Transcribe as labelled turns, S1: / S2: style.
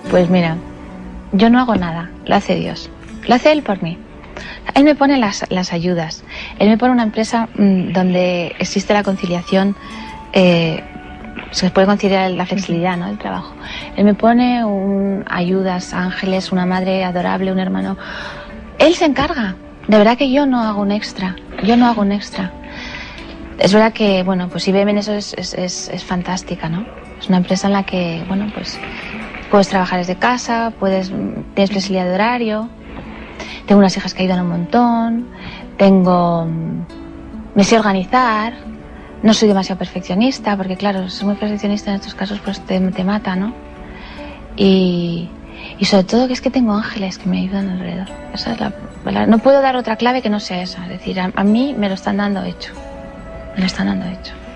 S1: Pues mira, yo no hago nada, lo hace Dios, lo hace Él por mí. Él me pone las ayudas, Él me pone una empresa donde existe la conciliación, se puede conciliar la flexibilidad, ¿no?, del trabajo. Él me pone ayudas, ángeles, una madre adorable, un hermano. Él se encarga. De verdad que yo no hago un extra. Es verdad que, bueno, pues IBM en eso es fantástica, ¿no? Es una empresa en la que, bueno, pues puedes trabajar desde casa, tienes flexibilidad de horario. Tengo unas hijas que ayudan un montón. Me sé organizar. No soy demasiado perfeccionista, porque claro, ser muy perfeccionista en estos casos pues te mata, ¿no? Y sobre todo que es que tengo ángeles que me ayudan alrededor. Esa es la. No puedo dar otra clave que no sea esa. Es decir, a mí me lo están dando hecho. Me lo están dando hecho.